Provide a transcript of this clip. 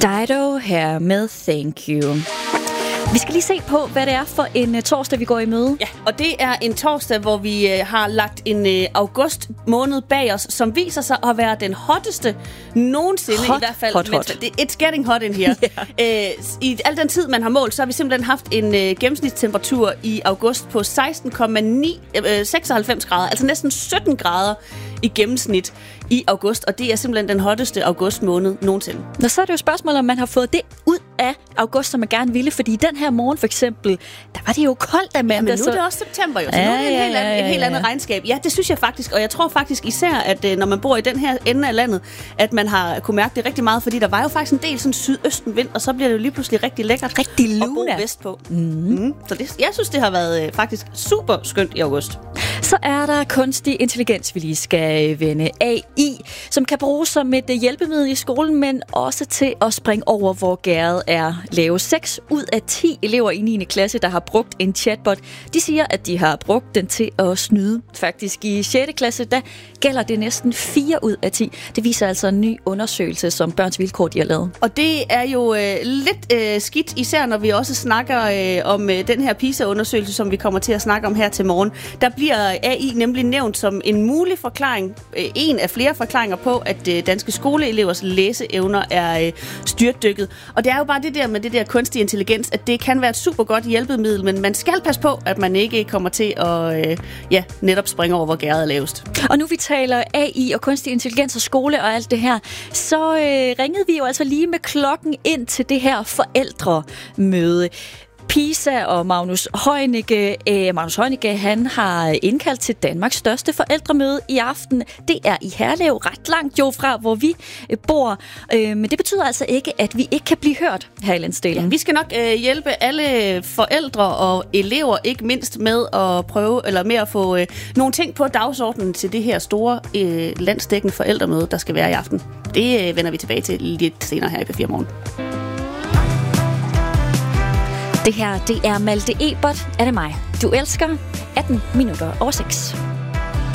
Dido her med Thank You. Vi skal lige se på, hvad det er for en torsdag, vi går i møde. Ja, og det er en torsdag, hvor vi har lagt en august måned bag os, som viser sig at være den hotteste nogensinde. Hot, i hvert fald. hot. It's getting hot in here. Yeah. I al den tid, man har målt, så har vi simpelthen haft en gennemsnitstemperatur i august på 16,96 grader, altså næsten 17 grader i gennemsnit i august, og det er simpelthen den hotteste august måned nogensinde. Nå, så er det jo spørgsmålet, om man har fået det ud af august, som man gerne ville, fordi den her morgen for eksempel, der var det jo koldt af mandag. Ja, men nu er det også september jo, så nu er det et helt andet regnskab. Ja, det synes jeg faktisk, og jeg tror faktisk især, at når man bor i den her ende af landet, at man har kunne mærke det rigtig meget, fordi der var jo faktisk en del sådan sydøstenvind, og så bliver det jo lige pludselig rigtig lækkert. Rigtig luna. Og vestpå. Så jeg synes, det har været faktisk super skønt i august. Så er der kunstig intelligens, vi lige skal vende. AI, som kan bruges som et hjælpemiddel i skolen, men også til at springe over, hvor gæret er lave. 6 ud af 10 elever i 9. klasse, der har brugt en chatbot, de siger, at de har brugt den til at snyde. Faktisk i 6. klasse, der gælder det næsten 4 ud af 10. Det viser altså en ny undersøgelse, som Børns Vilkår de har lavet. Og det er jo lidt skidt, især når vi også snakker om den her PISA-undersøgelse, som vi kommer til at snakke om her til morgen. Der bliver AI nemlig nævnt som en mulig forklaring, en af flere forklaringer på, at danske skoleelevers læseevner er styrtdykket. Og det er jo bare det der med det der kunstig intelligens, at det kan være et super godt hjælpemiddel, men man skal passe på, at man ikke kommer til at netop springe over, hvor gæret er lavest. Og nu vi taler AI og kunstig intelligens og skole og alt det her, så ringede vi jo altså lige med klokken ind til det her forældremøde. PISA og Magnus Heunicke, han har indkaldt til Danmarks største forældremøde i aften. Det er i Herlev, ret langt jo fra, hvor vi bor. Men det betyder altså ikke, at vi ikke kan blive hørt her i landsdelen. Ja, vi skal nok hjælpe alle forældre og elever, ikke mindst med at prøve, eller med at få nogle ting på dagsordenen til det her store landsdækkende forældremøde, der skal være i aften. Det vender vi tilbage til lidt senere her i P4 Morgen. Det her, det er Malte Ebert. Er det mig? Du elsker 18 minutter over 6.